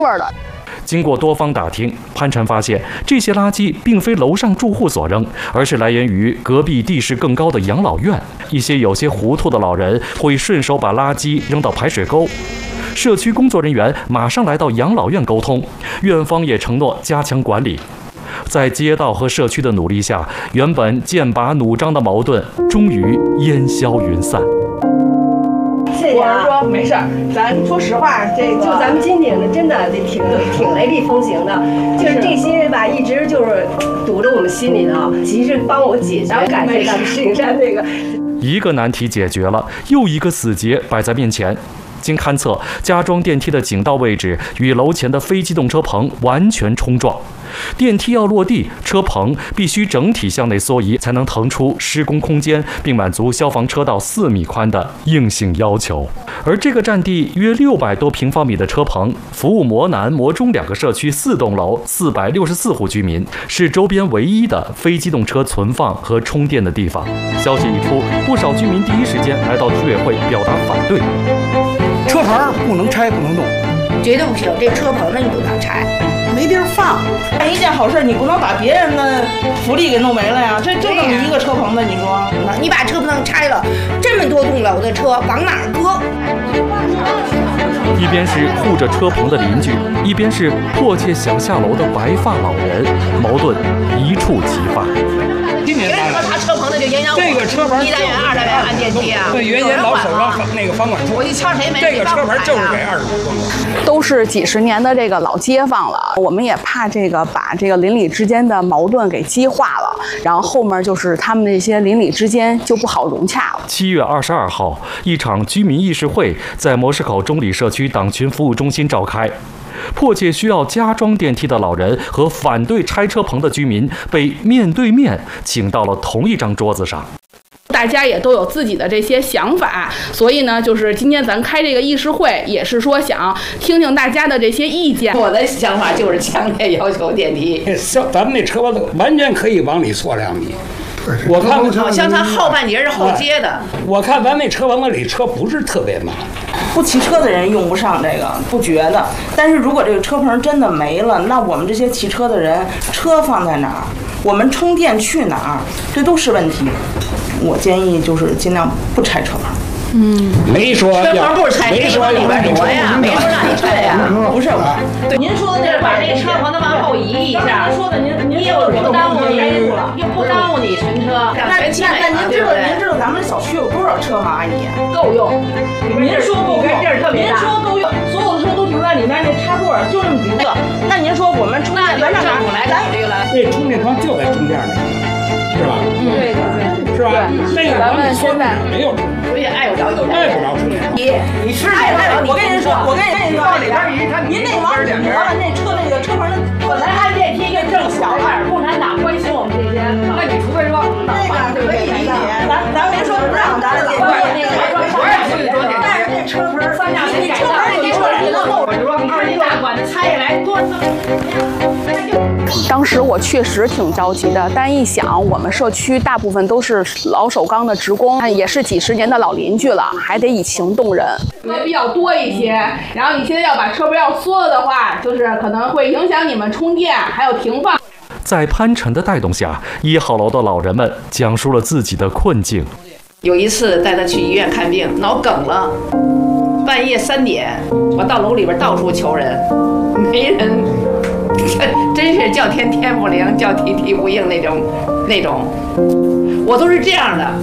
味儿的。 经过多方打听，潘晨发现这些垃圾并非楼上住户所扔，而是来源于隔壁地势更高的养老院。一些有些糊涂的老人会顺手把垃圾扔到排水沟。社区工作人员马上来到养老院沟通，院方也承诺加强管理。在街道和社区的努力下，原本剑拔弩张的矛盾终于烟消云散。 我是说没事儿，咱说实话，就咱们金鼎的真的挺雷厉风行的，就是这些吧，一直就是堵着我们心里头，及时帮我解决。感谢咱们石景山这个。 一个难题解决了，又一个死结摆在面前。经勘测，加装电梯的井道位置与楼前的非机动车棚完全冲撞。电梯要落地，车棚必须整体向内缩移，才能腾出施工空间，并满足消防车道4米宽的硬性要求。而这个占地约600多平方米的车棚，服务磨南、磨中2个社区4栋楼464户居民，是周边唯一的非机动车存放和充电的地方。消息一出，不少居民第一时间来到居委会表达反对。 车棚不能拆，不能动， 绝对不行。这车棚呢，你不能拆， 没地儿放。 干一件好事，你不能把别人的福利给弄没了呀。就这么一个车棚子，你说， 你把车棚拆了，这么多栋楼的车往哪儿搁？ 一边是护着车棚的邻居，一边是迫切想下楼的白发老人，矛盾一触即发。 今年为什么他车棚的就影响我？这个车棚1单元、2单元按电梯啊？ 对，原先老首钢那个房管处， 我一瞧谁没这个车棚就是给25户， 都是几十年的这个老街坊了，我们也怕这个把这个邻里之间的矛盾给激化了，然后后面就是他们这些邻里之间就不好融洽了。 7月22号，一场居民议事会在磨石口中里社区党群服务中心召开。迫切需要加装电梯的老人和反对拆车棚的居民被面对面请到了同一张桌子上。 大家也都有自己的这些想法，所以呢，就是今天咱开这个议事会，也是说想听听大家的这些意见。 我的想法就是强烈要求电梯。 咱们那车棚完全可以往里缩2米。我看好像它后半截是后接的。 我看咱那车棚子里车不是特别满。 不骑车的人用不上这个，不觉得。但是如果这个车棚真的没了，那我们这些骑车的人，车放在哪儿？我们充电去哪儿？这都是问题。我建议就是尽量不拆车棚。 没说车棚不是拆，没说里边挪呀，没说让你拆呀。 不是我， 对，您说的就是把这个车棚子往后移一下。您说的您又不耽误你，又不耽误你巡车， 那您知道咱们小区有多少车吗？阿姨， 够用。 您说够用，您说够用，所有的车都停在里面，那插座就这么几个。那您说我们充电，咱上哪儿来考虑了？ 那充电桩就在中间那个，是吧？ 对， 是吧？那个咱们现在没有， 所以碍不着充电。 你是我跟您说，往里边移，您那往里挪了，那车那个车棚本来按电梯就正小点， 共产党关心我们这些，那你除非说那个可以理解，咱别说不让咱点我也去多点， 但是那车棚 3辆谁改造？你说你能后边说20大管子拆下来多。 当时我确实挺着急的，但一想，我们社区大部分都是老首钢的职工，也是几十年的老邻居了，还得以情动人。 也比较多一些，然后你现在要把车棚要缩了的话，就是可能会影响你们充电还有停放。 在潘晨的带动下，1号楼的老人们讲述了自己的困境。 有一次带他去医院看病，脑梗了，半夜3点，我到楼里边到处求人，没人，真是叫天天不灵，叫地地不应那种，我都是这样的。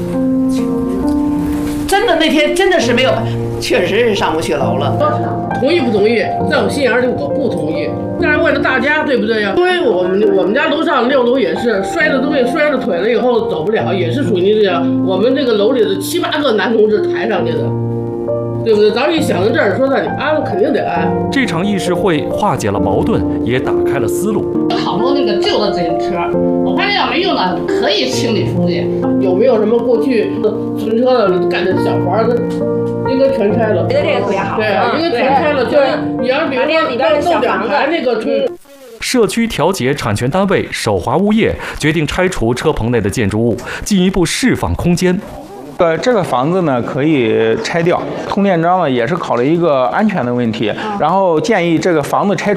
真的那天真的是没有，确实是上不去楼了。 同意不同意？在我心眼里，我不同意。但是为了大家，对不对呀？因为我们家楼上6楼也是摔了东西，摔了腿了以后走不了，也是属于这样。我们这个楼里的7、8个男同志抬上去的，对不对？咱一想到这儿，说那你安了肯定得安。 这场议事会化解了矛盾，也打开了思路。 好多那个旧的自行车，我发现要没用的可以清理出去。有没有什么过去存车的干的小活儿？应该全拆了。 觉得这个特别好。 对啊，应该全拆了。就是你要比如说弄2排那个社区调解产权单位首华物业决定拆除车棚内的建筑物，进一步释放空间。 这个房子呢可以拆掉，通电桩呢也是考虑一个安全的问题，然后建议这个房子拆除